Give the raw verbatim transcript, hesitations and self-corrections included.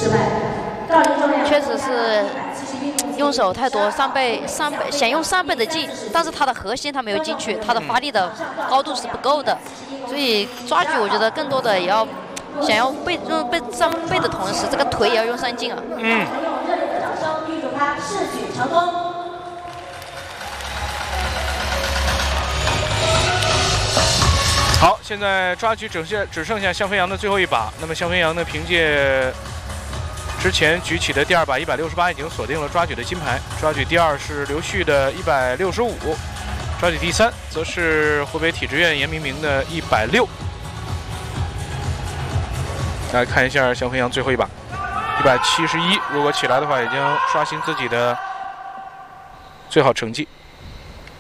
确实是用手太多，三倍三倍想用三倍的劲，但是他的核心他没有进去，他的发力的高度是不够的，所以抓举我觉得更多的也要想要背用背上背的同时，这个腿也要用上劲啊。 嗯。 预祝他试举成功。 好，现在抓举只剩只剩下向飞扬的最后一把。那么向飞扬呢，凭借之前举起的第二把一百六十八，已经锁定了抓举的金牌。抓举第二是刘旭的一百六十五，抓举第三则是湖北体制院严明明的一百六。来看一下向飞扬最后一把一百七十一，如果起来的话，已经刷新自己的最好成绩。